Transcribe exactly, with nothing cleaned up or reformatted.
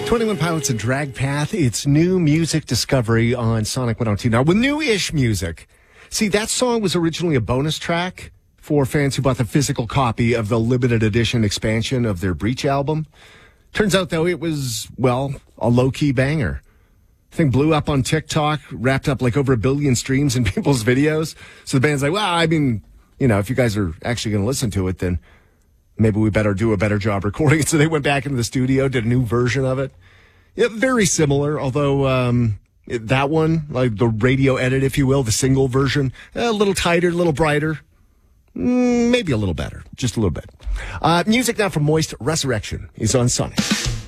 twenty-one Pilots and Drag Path. It's new music discovery on Sonic one oh two. Now, with new-ish music, see, that song was originally a bonus track for fans who bought the physical copy of the limited edition expansion of their Breach album. Turns out, though, it was, well, a low-key banger. Thing blew up on TikTok, wrapped up like over a billion streams in people's videos. So the band's like, well, I mean, you know, if you guys are actually going to listen to it, then maybe we better do a better job recording it. So they went back into the studio, did a new version of it. Yeah, very similar, although um, that one, like the radio edit, if you will, the single version, a little tighter, a little brighter, mm, maybe a little better, just a little bit. Uh, music now from Moist Resurrection is on Sonic.